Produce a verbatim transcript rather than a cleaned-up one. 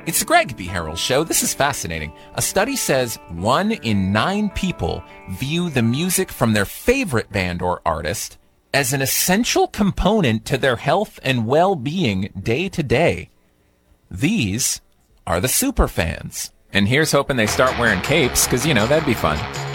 It's the Greg B. Harrell Show. This is fascinating. A study says one in nine people view the music from their favorite band or artist as an essential component to their health and well-being day to day. These are the superfans. And here's hoping they start wearing capes, because, you know, that'd be fun.